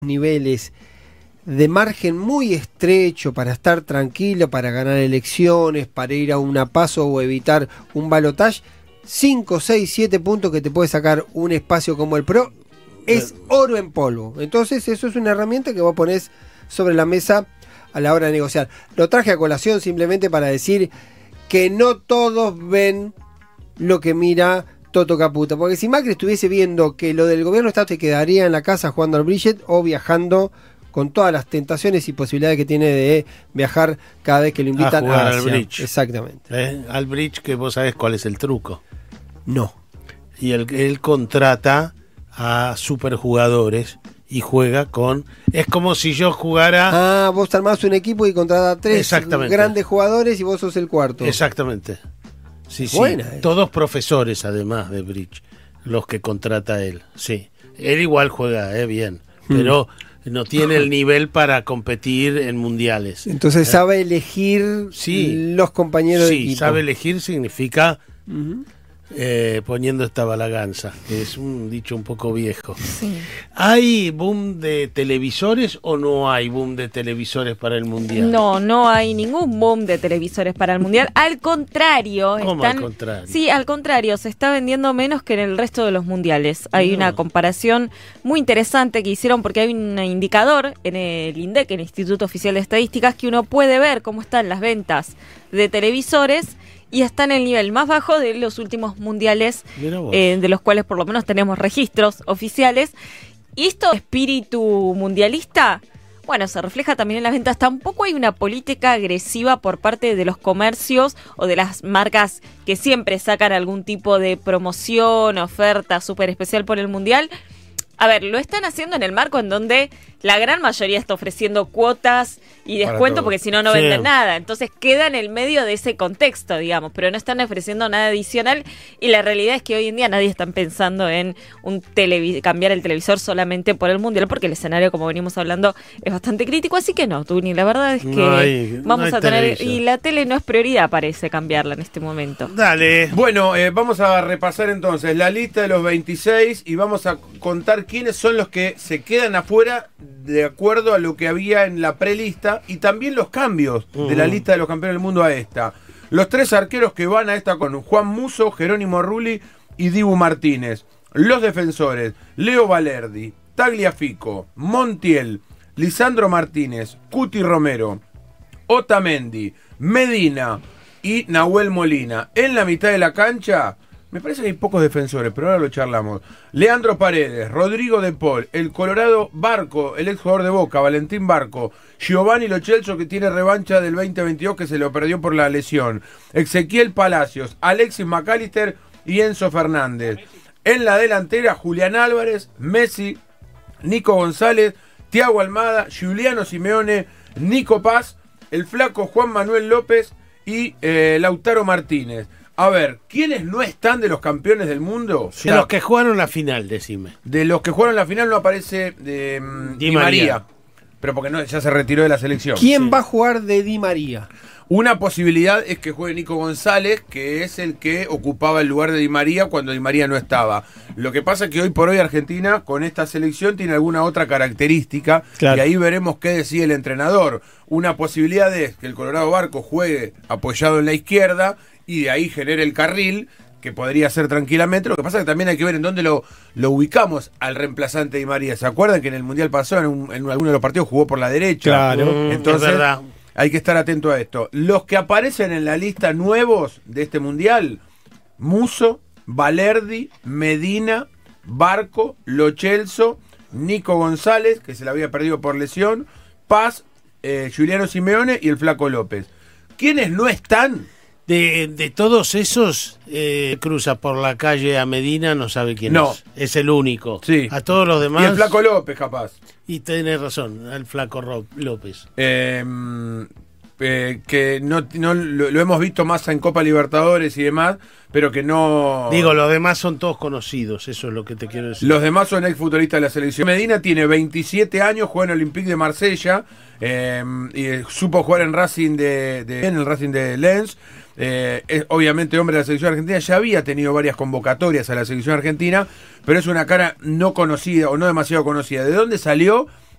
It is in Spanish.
niveles de margen muy estrecho para estar tranquilo, para ganar elecciones, para ir a una paso o evitar un balotaje, 5, 6, 7 puntos que te puede sacar un espacio como el PRO, es oro en polvo. Entonces eso es una herramienta que vos ponés sobre la mesa a la hora de negociar. Lo traje a colación simplemente para decir que no todos ven lo que mira Toto Caputo, porque si Macri estuviese viendo que lo del gobierno Estado te quedaría en la casa jugando al bridget o viajando con todas las tentaciones y posibilidades que tiene de viajar cada vez que lo invitan a jugar Asia. Al bridge. Exactamente. Al bridge, que vos sabés cuál es el truco. No. Y él contrata a superjugadores y juega con... Es como si yo jugara... Vos armás un equipo y contratás a 3 grandes jugadores y vos sos el cuarto. Exactamente. Sí, Buena, sí. Todos profesores, además de bridge, los que contrata él. Sí. Él igual juega bien, pero no tiene el nivel para competir en mundiales. Entonces sabe elegir los compañeros de equipo. Sí, sabe elegir significa poniendo esta balaganza, que es un dicho un poco viejo. Sí. ¿Hay boom de televisores o no hay boom de televisores para el mundial? No hay ningún boom de televisores para el mundial. Al contrario. ¿Cómo al contrario? Sí, al contrario, se está vendiendo menos que en el resto de los mundiales. Hay una comparación muy interesante que hicieron porque hay un indicador en el INDEC, el Instituto Oficial de Estadísticas, que uno puede ver cómo están las ventas de televisores y está en el nivel más bajo de los últimos mundiales, de los cuales por lo menos tenemos registros oficiales. Y esto, espíritu mundialista, bueno, se refleja también en las ventas. Tampoco hay una política agresiva por parte de los comercios o de las marcas que siempre sacan algún tipo de promoción, oferta súper especial por el mundial. A ver, lo están haciendo en el marco en donde la gran mayoría está ofreciendo cuotas y descuento porque si no, no venden nada. Entonces queda en el medio de ese contexto, digamos, pero no están ofreciendo nada adicional y la realidad es que hoy en día nadie está pensando en cambiar el televisor solamente por el mundial porque el escenario, como venimos hablando, es bastante crítico. Así que no, Tuni, la verdad es que vamos a tener... Televisor. Y la tele no es prioridad, parece, cambiarla en este momento. Dale. Bueno, vamos a repasar entonces la lista de los 26 y vamos a contar quiénes son los que se quedan afuera de acuerdo a lo que había en la prelista y también los cambios de la lista de los campeones del mundo a esta. Los 3 arqueros que van a esta con Juan Musso, Jerónimo Rulli y Dibu Martínez. Los defensores, Leo Valerdi, Tagliafico, Montiel, Lisandro Martínez, Cuti Romero, Otamendi, Medina y Nahuel Molina. En la mitad de la cancha... Me parece que hay pocos defensores, pero ahora lo charlamos. Leandro Paredes, Rodrigo De Paul, el Colorado Barco, el exjugador de Boca, Valentín Barco, Giovanni Lo Celso, que tiene revancha del 2022 que se lo perdió por la lesión, Ezequiel Palacios, Alexis McAllister y Enzo Fernández. En la delantera, Julián Álvarez, Messi, Nico González, Thiago Almada, Giuliano Simeone, Nico Paz, el flaco Juan Manuel López y Lautaro Martínez. A ver, ¿quiénes no están de los campeones del mundo? De los que jugaron la final, decime. De los que jugaron la final no aparece Di María. Pero porque no, ya se retiró de la selección. ¿Quién va a jugar de Di María? Una posibilidad es que juegue Nico González, que es el que ocupaba el lugar de Di María cuando Di María no estaba. Lo que pasa es que hoy por hoy Argentina, con esta selección, tiene alguna otra característica, y ahí veremos qué decide el entrenador. Una posibilidad es que el Colorado Barco juegue apoyado en la izquierda, y de ahí genere el carril, que podría ser tranquilamente. Lo que pasa es que también hay que ver en dónde lo ubicamos al reemplazante de Di María. ¿Se acuerdan que en el Mundial pasado, en alguno de los partidos, jugó por la derecha? Claro. Entonces, es verdad. Hay que estar atento a esto. Los que aparecen en la lista nuevos de este Mundial: Musso, Valerdi, Medina, Barco, Lo Celso, Nico González, que se la había perdido por lesión, Paz, Giuliano Simeone y el Flaco López. ¿Quiénes no están? De todos esos, cruza por la calle a Medina, no sabe quién es. Es el único. Sí. A todos los demás... Y el Flaco López, capaz. Y tenés razón, el Flaco López. Que no lo hemos visto más en Copa Libertadores y demás, pero que no... Digo, los demás son todos conocidos, eso es lo que te quiero decir. Los demás son exfutbolistas de la selección. Medina tiene 27 años, juega en Olympique de Marsella, y supo jugar en Racing en el Racing de Lens. Es obviamente hombre de la selección argentina, ya había tenido varias convocatorias a la selección argentina, pero es una cara no conocida o no demasiado conocida. ¿De dónde salió?